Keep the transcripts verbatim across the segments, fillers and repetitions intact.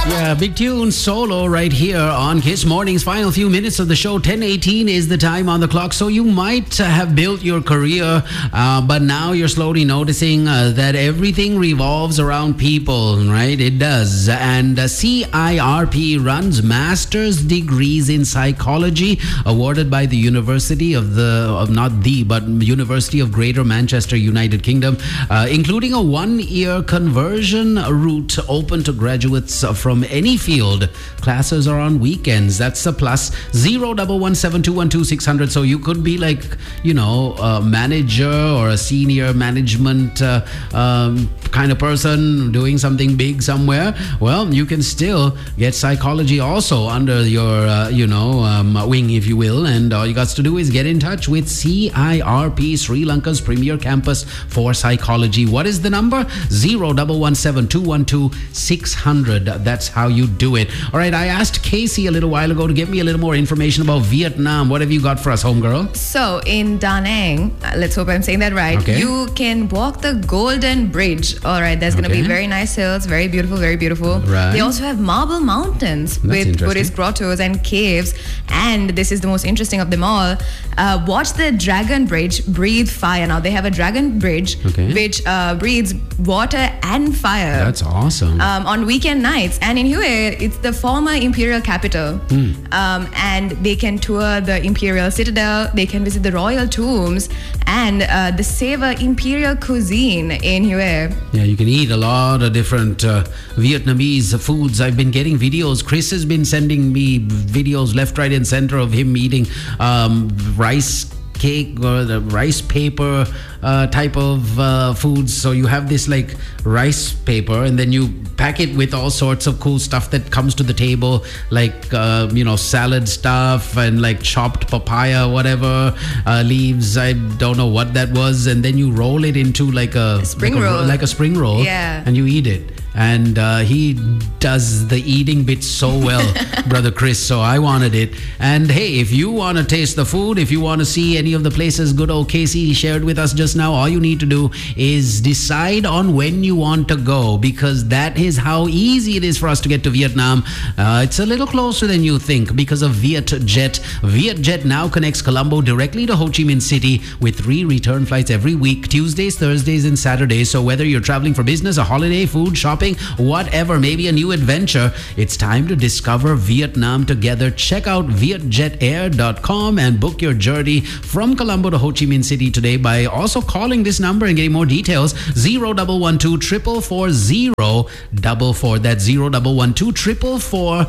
Yeah, big tune solo right here on Kiss Morning's final few minutes of the show. ten eighteen is the time on the clock. So you might uh, have built your career, uh, but now you're slowly noticing uh, that everything revolves around people, right? It does. And uh, C I R P runs master's degrees in psychology awarded by the University of the, of not the, but University of Greater Manchester, United Kingdom, uh, including a one-year conversion route open to graduates from any field. Classes are on weekends. That's a plus. Zero double one seven two one two six hundred. So you could be like, you know, a manager or a senior management uh, um, kind of person doing something big somewhere. Well, you can still get psychology also under your, uh, you know, um, wing, if you will. And all you got to do is get in touch with C I R P, Sri Lanka's premier campus for psychology. What is the number? Zero double one seven two one two six hundred. That's how you do it. All right, I asked Casey a little while ago to give me a little more information about Vietnam. What have you got for us, homegirl? So in Da Nang, uh, let's hope I'm saying that right, Okay. you can walk the Golden Bridge. All right, there's going to Okay. be very nice hills, very beautiful, very beautiful. Right. They also have marble mountains with interesting. Buddhist grottos and caves. And this is the most interesting of them all. Uh, watch the Dragon Bridge breathe fire. Now they have a Dragon Bridge Okay. which uh, breathes water and fire. That's awesome. Um, on weekend nights. And in Hue, it's the former imperial capital. Hmm. Um, and they can tour the imperial citadel, they can visit the royal tombs, and uh, the savor imperial cuisine in Hue. Yeah, you can eat a lot of different uh, Vietnamese foods. I've been getting videos. Chris has been sending me videos left, right, and center of him eating um, rice cake or the rice paper uh, type of uh, foods. So you have this like rice paper, and then you pack it with all sorts of cool stuff that comes to the table, like uh, you know, salad stuff and like chopped papaya, whatever uh, leaves. I don't know what that was, and then you roll it into like a spring like a, roll. like a spring roll, Yeah. and you eat it. And uh, he does the eating bit so well, brother Chris. So I wanted it. And hey, if you want to taste the food, if you want to see any of the places good old Casey shared with us just now, all you need to do is decide on when you want to go, because that is how easy it is for us to get to Vietnam. Uh, it's a little closer than you think because of VietJet. VietJet now connects Colombo directly to Ho Chi Minh City with three return flights every week, Tuesdays, Thursdays, and Saturdays. So whether you're traveling for business, a holiday, food, shopping, whatever, maybe a new adventure, it's time to discover Vietnam together. Check out vietjet air dot com and book your journey from Colombo to Ho Chi Minh City today by also calling this number and getting more details. Zero double one two triple four zero double four. That's zero double one two triple four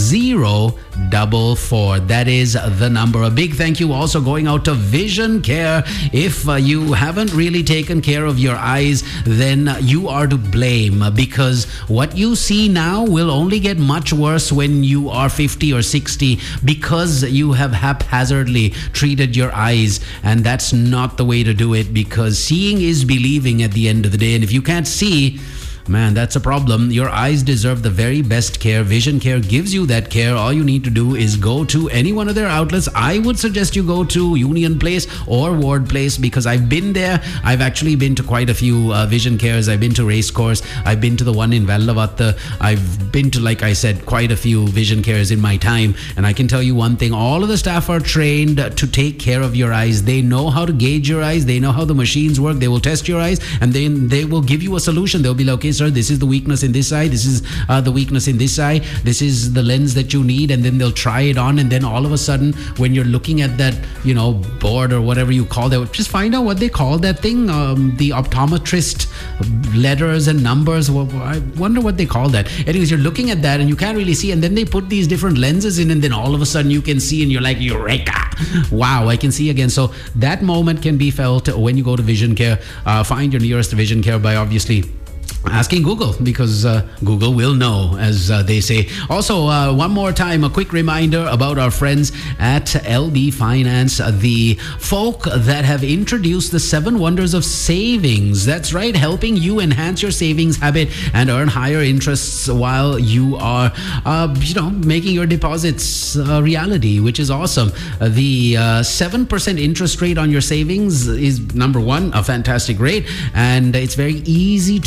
zero double four. That is the number. A big thank you also going out to Vision Care. If uh, you haven't really taken care of your eyes, then you are to blame, because what you see now will only get much worse when you are fifty or sixty, because you have haphazardly treated your eyes, and that's not the way to do it, because seeing is believing at the end of the day. And if you can't see, man, that's a problem. Your eyes deserve the very best care. Vision Care gives you that care. All you need to do is go to any one of their outlets. I would suggest you go to Union Place or Ward Place, because I've been there. I've actually been to quite a few uh, Vision Cares. I've been to Racecourse. I've been to the one in Vallavatta. I've been to, like I said, quite a few Vision Cares in my time. And I can tell you one thing, all of the staff are trained to take care of your eyes. They know how to gauge your eyes. They know how the machines work. They will test your eyes, and then they will give you a solution. They'll be like, okay, sir, this is the weakness in this eye, this is uh, the weakness in this eye, this is the lens that you need, and then they'll try it on, and then all of a sudden when you're looking at that, you know, board or whatever you call that, just find out what they call that thing, um, the optometrist letters and numbers. Well, I wonder what they call that. Anyways, you're looking at that and you can't really see, and then they put these different lenses in, and then all of a sudden you can see, and you're like, eureka, wow, I can see again. So that moment can be felt when you go to Vision Care. Uh, find your nearest Vision Care by obviously asking Google, because uh, Google will know, as uh, they say. Also, uh, one more time, a quick reminder about our friends at L B Finance, the folk that have introduced the seven wonders of savings. That's right, helping you enhance your savings habit and earn higher interests while you are, uh, you know, making your deposits a reality, which is awesome. Uh, the uh, seven percent interest rate on your savings is, number one, a fantastic rate, and it's very easy to set up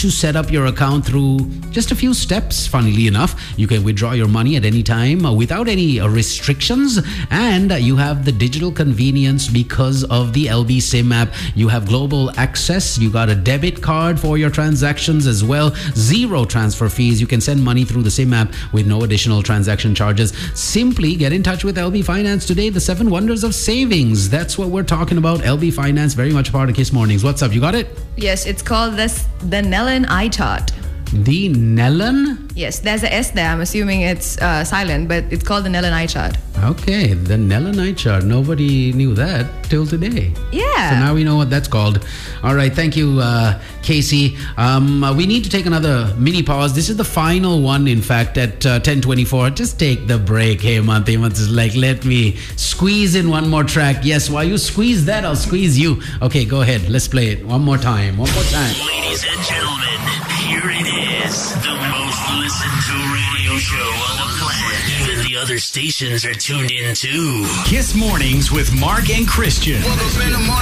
up your account through just a few steps. Funnily enough, you can withdraw your money at any time uh, without any uh, restrictions, and uh, you have the digital convenience because of the L B SIM app. You have global access. You got a debit card for your transactions as well. Zero transfer fees. You can send money through the SIM app with no additional transaction charges. Simply get in touch with L B Finance today. The seven wonders of savings. That's what we're talking about. L B Finance, very much a part of Kiss Mornings. What's up? You got it? Yes, it's called this the Nellon eye chart. The Nellon? Yes, there's a S there. I'm assuming it's uh, silent, but it's called the Nellon eye chart. Okay, the Nellon eye chart. Nobody knew that till today. Yeah. So now we know what that's called. All right, thank you, uh, Casey. Um, uh, we need to take another mini pause. This is the final one, in fact, at uh, ten twenty-four. Just take the break. Hey, Hemant. Hemant is like, let me squeeze in one more track. Yes, while you squeeze that, I'll squeeze you. Okay, go ahead. Let's play it one more time. One more time. Ladies and gentlemen, here it is, the most listened to radio show on the planet. Even the other stations are tuned in too. Kiss Mornings with Mark and Christian.